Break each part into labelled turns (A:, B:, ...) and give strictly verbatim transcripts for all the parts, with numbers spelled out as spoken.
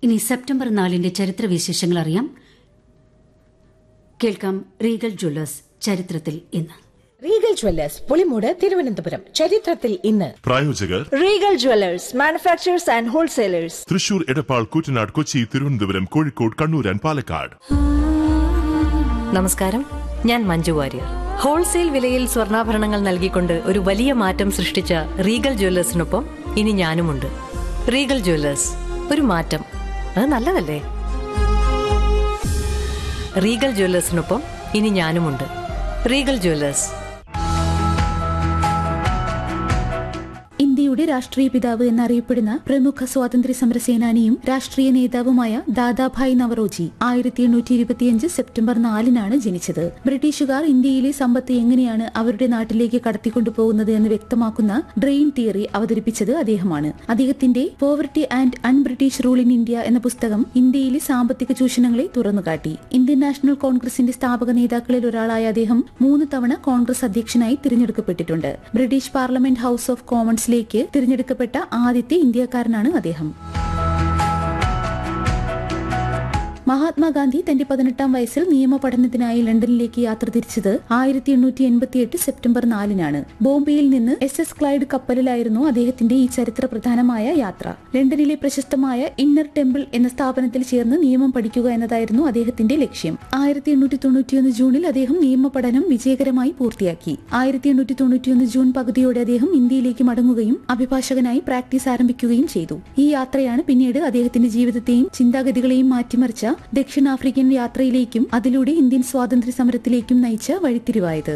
A: ഇനി സെപ്റ്റംബർ നാലിന്റെ ചരിത്രവിശേഷങ്ങൾ അറിയാം. കേൾക്കാം റീഗൽ ജ്വല്ലേഴ്സ് ചരിത്രത്തിൽ ഇന്ന്.
B: റീഗൽ ജ്വല്ലേഴ്സ് പുളിമൂട് തിരുവനന്തപുരം ചരിത്രത്തിൽ ഇന്ന്.
C: പ്രായോജകർ
B: Regal Jewellers manufacturers and wholesalers,
C: Thrissur, Edappal, Koottanad, Kochi, Thiruvananthapuram, Kozhikode, Kannur and Palakkad.
D: നമസ്കാരം, ഞാൻ മഞ്ജു വാര്യർ. ഹോൾസെയിൽ വിലയിൽ സ്വർണ്ണാഭരണങ്ങൾ നൽകിക്കൊണ്ട് ഒരു വലിയ മാറ്റം സൃഷ്ടിച്ച റീഗൽ ജ്വല്ലേഴ്സിനൊപ്പം ഇനി ഞാനുമുണ്ട്. റീഗൽ ജ്വല്ലേഴ്സ്, ഒരു മാറ്റം, അത് നല്ലതല്ലേ? റീഗൽ ജ്വല്ലേഴ്സിനൊപ്പം ഇനി ഞാനുമുണ്ട്. Regal Jewellers.
E: ഇന്ത്യയുടെ രാഷ്ട്രീയ പിതാവ് എന്നറിയപ്പെടുന്ന പ്രമുഖ സ്വാതന്ത്ര്യ സമര സേനാനിയും രാഷ്ട്രീയ നേതാവുമായ ദാദാഭായ് നവറോജി ആയിരത്തി എണ്ണൂറ്റി ഇരുപത്തിയഞ്ച് സെപ്റ്റംബർ നാലിനാണ് ജനിച്ചത്. ബ്രിട്ടീഷുകാർ ഇന്ത്യയിലെ സമ്പത്ത് എങ്ങനെയാണ് അവരുടെ നാട്ടിലേക്ക് കടത്തിക്കൊണ്ടുപോകുന്നത് എന്ന് വ്യക്തമാക്കുന്ന ഡ്രെയിൻ തിയറി അവതരിപ്പിച്ചത് അദ്ദേഹമാണ്. അദ്ദേഹത്തിന്റെ poverty and un British rule in India എന്ന പുസ്തകം ഇന്ത്യയിലെ സാമ്പത്തിക ചൂഷണങ്ങളെ തുറന്നുകാട്ടി. ഇന്ത്യൻ നാഷണൽ കോൺഗ്രസിന്റെ സ്ഥാപക നേതാക്കളിൽ ഒരാളായ അദ്ദേഹം മൂന്ന് തവണ കോൺഗ്രസ് അധ്യക്ഷനായി തിരഞ്ഞെടുക്കപ്പെട്ടിട്ടുണ്ട്. British parliament house of Commons ലേക്ക് തിരഞ്ഞെടുക്കപ്പെട്ട ആദ്യത്തെ ഇന്ത്യക്കാരനാണ് അദ്ദേഹം. മഹാത്മാഗാന്ധി തന്റെ പതിനെട്ടാം വയസ്സിൽ നിയമ പഠനത്തിനായി ലണ്ടനിലേക്ക് യാത്ര തിരിച്ചത് ആയിരത്തി എണ്ണൂറ്റി എൺപത്തി എട്ട് സെപ്റ്റംബർ നാലിനാണ്. ബോംബെയിൽ നിന്ന് എസ് എസ് ക്ലൈഡ് കപ്പലിലായിരുന്നു അദ്ദേഹത്തിന്റെ ഈ ചരിത്ര പ്രധാനമായ യാത്ര. ലണ്ടനിലെ പ്രശസ്തമായ ഇന്നർ ടെമ്പിൾ എന്ന സ്ഥാപനത്തിൽ ചേർന്ന് നിയമം പഠിക്കുക എന്നതായിരുന്നു അദ്ദേഹത്തിന്റെ ലക്ഷ്യം. ആയിരത്തി എണ്ണൂറ്റി തൊണ്ണൂറ്റിയൊന്ന് ജൂണിൽ അദ്ദേഹം നിയമ പഠനം വിജയകരമായി പൂർത്തിയാക്കി. ആയിരത്തി എണ്ണൂറ്റി തൊണ്ണൂറ്റിയൊന്ന് ജൂൺ പകുതിയോടെ അദ്ദേഹം ഇന്ത്യയിലേക്ക് മടങ്ങുകയും അഭിഭാഷകനായി പ്രാക്ടീസ് ആരംഭിക്കുകയും ചെയ്തു. ഈ യാത്രയാണ് പിന്നീട് അദ്ദേഹത്തിന്റെ ജീവിതത്തെയും ചിന്താഗതികളെയും മാറ്റിമറിച്ച ദക്ഷിണാഫ്രിക്കൻ യാത്രയിലേക്കും അതിലൂടെ ഇന്ത്യൻ സ്വാതന്ത്ര്യ സമരത്തിലേക്കും നയിച്ച വഴിത്തിരിവായത്.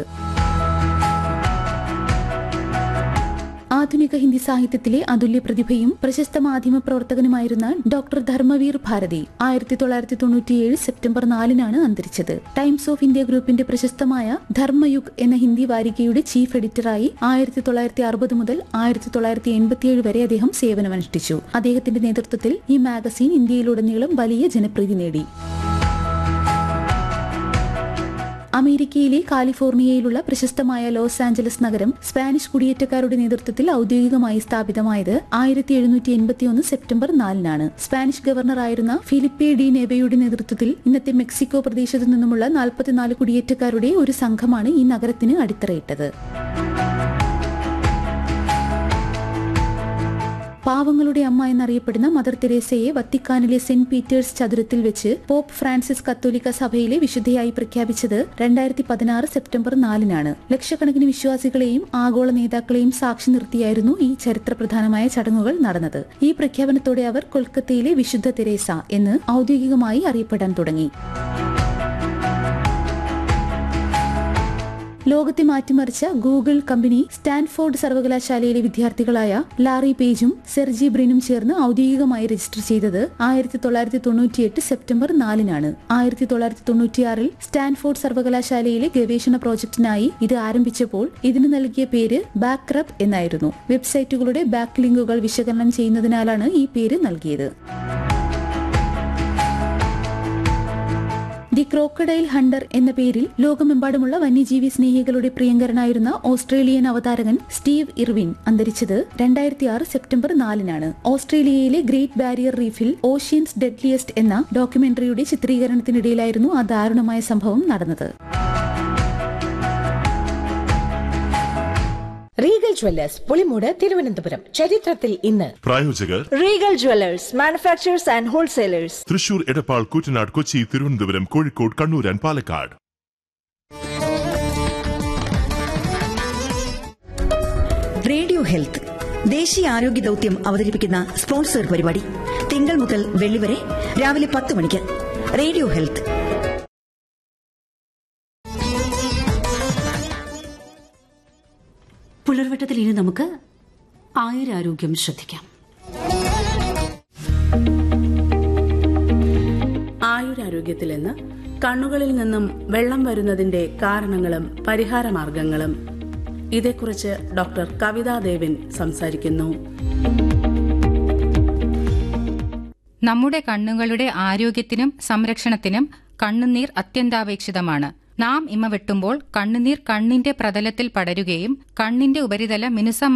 E: ആധുനിക ഹിന്ദി സാഹിത്യത്തിലെ അതുല്യ പ്രതിഭയും പ്രശസ്ത മാധ്യമ പ്രവർത്തകനുമായിരുന്ന ഡോക്ടർ ധർമ്മവീർ ഭാരതി ആയിരത്തി തൊള്ളായിരത്തി തൊണ്ണൂറ്റിയേഴ് സെപ്റ്റംബർ നാലിനാണ് അന്തരിച്ചത്. ടൈംസ് ഓഫ് ഇന്ത്യ ഗ്രൂപ്പിന്റെ പ്രശസ്തമായ ധർമ്മയുഗ് എന്ന ഹിന്ദി വാരികയുടെ ചീഫ് എഡിറ്ററായി ആയിരത്തി തൊള്ളായിരത്തി അറുപത് മുതൽ ആയിരത്തി തൊള്ളായിരത്തി എൺപത്തിയേഴ് വരെ അദ്ദേഹം സേവനമനുഷ്ഠിച്ചു. അദ്ദേഹത്തിന്റെ നേതൃത്വത്തിൽ ഈ മാഗസീൻ ഇന്ത്യയിലുടനീളം വലിയ ജനപ്രീതി നേടി. അമേരിക്കയിലെ കാലിഫോർണിയയിലുള്ള പ്രശസ്തമായ ലോസ് ആഞ്ചലസ് നഗരം സ്പാനിഷ് കുടിയേറ്റക്കാരുടെ നേതൃത്വത്തിൽ ഔദ്യോഗികമായി സ്ഥാപിതമായത് ആയിരത്തി എഴുന്നൂറ്റി എൺപത്തിയൊന്ന് സെപ്റ്റംബർ നാലിനാണ്. സ്പാനിഷ് ഗവർണറായിരുന്ന ഫിലിപ്പെ ഡി നെവയുടെ നേതൃത്വത്തിൽ ഇന്നത്തെ മെക്സിക്കോ പ്രദേശത്തു നിന്നുമുള്ള നാൽപ്പത്തിനാല് കുടിയേറ്റക്കാരുടെ ഒരു സംഘമാണ് ഈ നഗരത്തിന് അടിത്തറയിട്ടത്. പാവങ്ങളുടെ അമ്മ എന്നറിയപ്പെടുന്ന മദർ തെരേസയെ വത്തിക്കാനിലെ സെന്റ് പീറ്റേഴ്സ് ചതുരത്തിൽ വെച്ച് പോപ്പ് ഫ്രാൻസിസ് കത്തോലിക്ക സഭയിലെ വിശുദ്ധയായി പ്രഖ്യാപിച്ചത് രണ്ടായിരത്തി പതിനാറ് സെപ്റ്റംബർ നാലിനാണ്. ലക്ഷക്കണക്കിന് വിശ്വാസികളെയും ആഗോള നേതാക്കളെയും സാക്ഷി നിർത്തിയായിരുന്നു ഈ ചരിത്രപ്രധാനമായ ചടങ്ങുകൾ നടന്നത്. ഈ പ്രഖ്യാപനത്തോടെ അവർ കൊൽക്കത്തയിലെ വിശുദ്ധ തെരേസ എന്ന് ഔദ്യോഗികമായി അറിയപ്പെടാൻ തുടങ്ങി. ലോകത്തെ മാറ്റിമറിച്ച ഗൂഗിൾ കമ്പനി സ്റ്റാൻഫോർഡ് സർവകലാശാലയിലെ വിദ്യാർത്ഥികളായ ലാറി പേജും സെർജി ബ്രിനും ചേർന്ന് ഔദ്യോഗികമായി രജിസ്റ്റർ ചെയ്തത് ആയിരത്തി തൊള്ളായിരത്തി തൊണ്ണൂറ്റിയെട്ട് സെപ്റ്റംബർ നാലിനാണ്. ആയിരത്തി തൊള്ളായിരത്തി തൊണ്ണൂറ്റിയാറിൽ സ്റ്റാൻഫോർഡ് സർവകലാശാലയിലെ ഗവേഷണ പ്രോജക്ടിനായി ഇത് ആരംഭിച്ചപ്പോൾ ഇതിന് നൽകിയ പേര് ബാക്ക്റബ് എന്നായിരുന്നു. വെബ്സൈറ്റുകളുടെ ബാക്ക് ലിങ്കുകൾ വിശകലനം ചെയ്യുന്നതിനാലാണ് ഈ പേര് നൽകിയത്. ദി ക്രോക്കഡൈൽ ഹണ്ടർ എന്ന പേരിൽ ലോകമെമ്പാടുമുള്ള വന്യജീവി സ്നേഹികളുടെ പ്രിയങ്കരനായിരുന്ന ഓസ്ട്രേലിയൻ അവതാരകൻ സ്റ്റീവ് ഇർവിൻ അന്തരിച്ചത് രണ്ടായിരത്തി ആറ് സെപ്റ്റംബർ നാലിനാണ്. ഓസ്ട്രേലിയയിലെ great barrier refill oceans deadliest എന്ന ഡോക്യുമെന്ററിയുടെ ചിത്രീകരണത്തിനിടയിലായിരുന്നു ആ ദാരുണമായ സംഭവം നടന്നത്.
B: റീഗൽ ജ്വല്ലേഴ്സ് പുളിമൂട് തിരുവനന്തപുരം ചരിത്രത്തിൽ ഇന്ന്.
C: പ്രായോജകർ
B: Regal Jewellers manufacturers and wholesalers,
C: Thrissur, Edappal, Koottanad, Kochi, Thiruvananthapuram, Kozhikode, Kannur and Palakkad.
F: Radio health ദേശീയ ആരോഗ്യ ദൌത്യം അവതരിപ്പിക്കുന്ന സ്പോൺസർ പരിപാടി തിങ്കൾ മുതൽ വെള്ളി വരെ രാവിലെ പത്ത് മണിക്ക്. Radio health.
A: പുലർവട്ടത്തിൽ ഇനി നമുക്ക് ആയുരാരോഗ്യം ശ്രദ്ധിക്കാം.
G: ആയുരാരോഗ്യത്തിൽ നിന്ന് കണ്ണുകളിൽ നിന്നും വെള്ളം വരുന്നതിന്റെ കാരണങ്ങളും പരിഹാരമാർഗങ്ങളും ഇതേക്കുറിച്ച് ഡോക്ടർ കവിതാ ദേവൻ സംസാരിക്കുന്നു.
H: നമ്മുടെ കണ്ണുകളുടെ ആരോഗ്യത്തിനും സംരക്ഷണത്തിനും കണ്ണുനീർ അത്യന്താപേക്ഷിതമാണ്. നാം ഇമ വെട്ടുമ്പോൾ കണ്ണുനീർ കണ്ണിന്റെ പ്രതലത്തിൽ പടരുകയും കണ്ണിന്റെ ഉപരിതലം മിനുസ